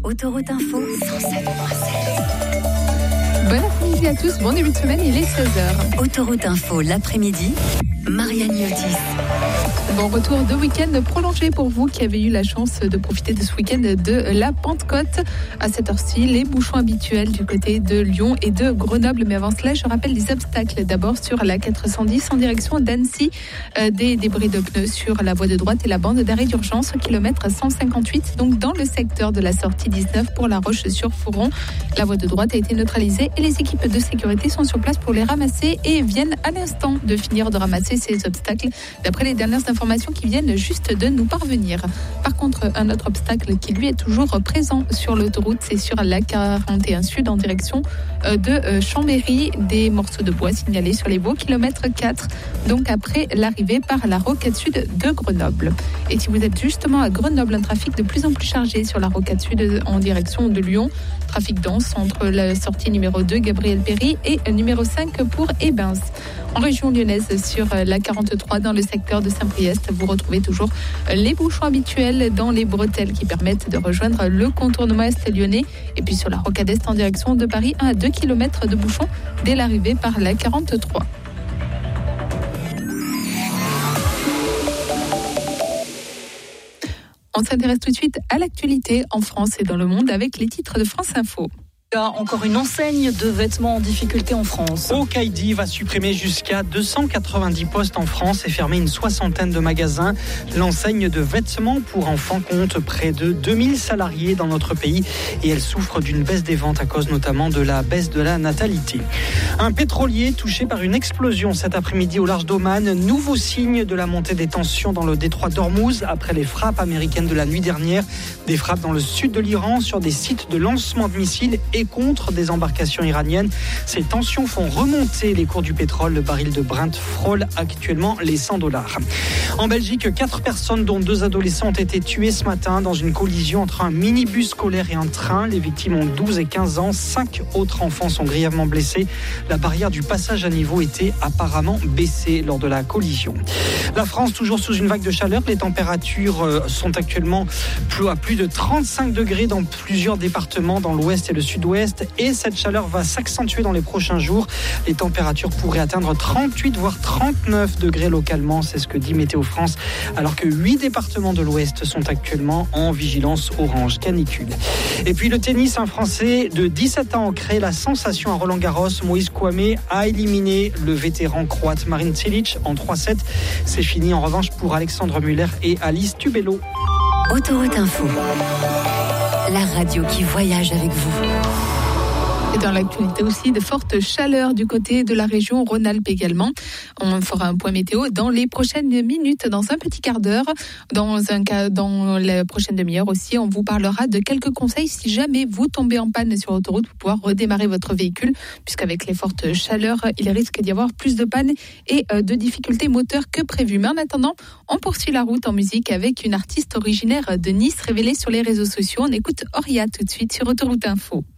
Autoroute Info 107.7. Bon après-midi à tous, bon début de semaine, il est 16h. Autoroute Info l'après-midi, Marianne Yotis. Bon retour de week-end prolongé pour vous qui avez eu la chance de profiter de ce week-end de la Pentecôte. À cette heure-ci, les bouchons habituels du côté de Lyon et de Grenoble. Mais avant cela, je rappelle les obstacles. D'abord sur la 410 en direction d'Annecy. Des débris de pneus sur la voie de droite et la bande d'arrêt d'urgence au kilomètre 158. Donc dans le secteur de la sortie 19 pour La Roche-sur-Foron. La voie de droite a été neutralisée et les équipes de sécurité sont sur place pour les ramasser et viennent à l'instant de finir de ramasser ces obstacles. D'après les dernières informations qui viennent juste de nous parvenir. Par contre, un autre obstacle qui lui est toujours présent sur l'autoroute, c'est sur la 41 Sud en direction de Chambéry. Des morceaux de bois signalés sur les voies kilomètre 4, donc après l'arrivée par la rocade sud de Grenoble. Et si vous êtes justement à Grenoble, un trafic de plus en plus chargé sur la rocade sud en direction de Lyon. Trafic dense entre la sortie numéro 2 Gabriel Péry et numéro 5 pour Ebens. En région lyonnaise, sur la 43 dans le secteur de Saint-Priest, vous retrouvez toujours les bouchons habituels dans les bretelles qui permettent de rejoindre le contournement est lyonnais. Et puis sur la rocade est en direction de Paris, 1 à 2 km de bouchons dès l'arrivée par la 43. On s'intéresse tout de suite à l'actualité en France et dans le monde avec les titres de France Info. Encore une enseigne de vêtements en difficulté en France. Okaïdi va supprimer jusqu'à 290 postes en France et fermer une soixantaine de magasins. L'enseigne de vêtements pour enfants compte près de 2000 salariés dans notre pays et elle souffre d'une baisse des ventes à cause notamment de la baisse de la natalité. Un pétrolier touché par une explosion cet après-midi au large d'Oman. Nouveau signe de la montée des tensions dans le détroit d'Ormuz après les frappes américaines de la nuit dernière. Des frappes dans le sud de l'Iran sur des sites de lancement de missiles et contre des embarcations iraniennes. Ces tensions font remonter les cours du pétrole. Le baril de Brent frôle actuellement les $100. En Belgique, 4 personnes, dont 2 adolescents, ont été tuées ce matin dans une collision entre un minibus scolaire et un train. Les victimes ont 12 et 15 ans. 5 autres enfants sont grièvement blessés. La barrière du passage à niveau était apparemment baissée lors de la collision. La France, toujours sous une vague de chaleur. Les températures sont actuellement à plus de 35 degrés dans plusieurs départements dans l'ouest et le sud-ouest. Et cette chaleur va s'accentuer dans les prochains jours. Les températures pourraient atteindre 38 voire 39 degrés localement, c'est ce que dit Météo France, alors que 8 départements de l'Ouest sont actuellement en vigilance orange canicule. Et puis le tennis, un Français de 17 ans crée la sensation à Roland-Garros. Moïse Kouamé a éliminé le vétéran croate Marin Cilic en 3-7. C'est fini en revanche pour Alexandre Muller et Alice Tubello. Autoroute Info, la radio qui voyage avec vous. Et dans l'actualité aussi, de fortes chaleurs du côté de la région Rhône-Alpes également. On fera un point météo dans les prochaines minutes, dans un petit quart d'heure. Dans la prochaine demi-heure aussi, on vous parlera de quelques conseils si jamais vous tombez en panne sur l'autoroute pour pouvoir redémarrer votre véhicule, puisqu'avec les fortes chaleurs, il risque d'y avoir plus de panne et de difficultés moteurs que prévu. Mais en attendant, on poursuit la route en musique avec une artiste originaire de Nice révélée sur les réseaux sociaux. On écoute Oria tout de suite sur Autoroute Info.